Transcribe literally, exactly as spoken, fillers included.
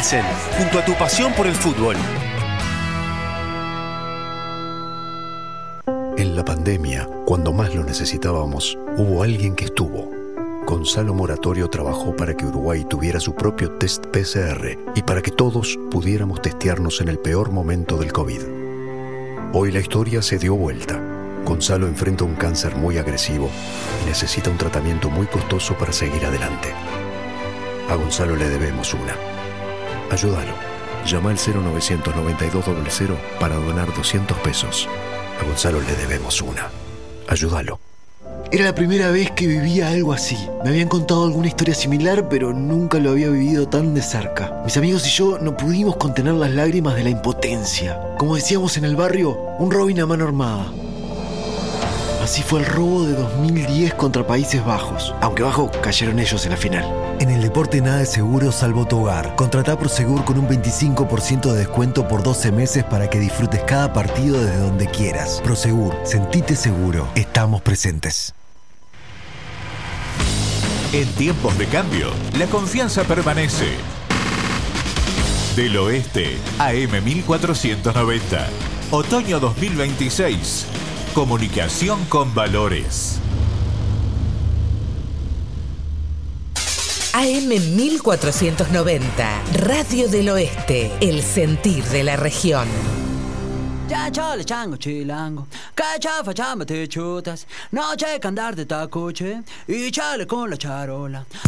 Nielsen, junto a tu pasión por el fútbol. En la pandemia, cuando más lo necesitábamos, hubo alguien que estuvo. Gonzalo Moratorio trabajó para que Uruguay tuviera su propio test P C R y para que todos pudiéramos testearnos en el peor momento del COVID. Hoy la historia se dio vuelta. Gonzalo enfrenta un cáncer muy agresivo y necesita un tratamiento muy costoso para seguir adelante. A Gonzalo le debemos una. Ayúdalo. Llama al cero novecientos noventa y dos cero cero para donar doscientos pesos. A Gonzalo le debemos una. Ayúdalo. Era la primera vez que vivía algo así. Me habían contado alguna historia similar, pero nunca lo había vivido tan de cerca. Mis amigos y yo no pudimos contener las lágrimas de la impotencia. Como decíamos en el barrio, un Robin a mano armada. Así fue el robo de dos mil diez contra Países Bajos, aunque bajo cayeron ellos en la final. En el deporte nada es seguro salvo tu hogar. Contratá Prosegur con un veinticinco por ciento de descuento por doce meses para que disfrutes cada partido desde donde quieras. Prosegur, sentite seguro. Estamos presentes. En tiempos de cambio, la confianza permanece. Del Oeste, A M mil cuatrocientos noventa. Otoño dos mil veintiséis. Comunicación con valores. A M mil cuatrocientos noventa, Radio del Oeste, el sentir de la región. Ya chale chango chilango, cachafa chamba te chutas, noche que andar de tacoche y chale con la charola.